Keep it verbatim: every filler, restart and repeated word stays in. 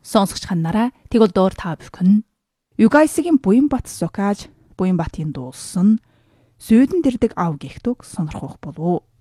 Сонсогч ханараа тэгвэл доор та бүхэн Югайсгийн Буянбат Сокаж Буянбатын дуулсан Сүйдэн дэрдэг ав гихтүг сонирхох болов.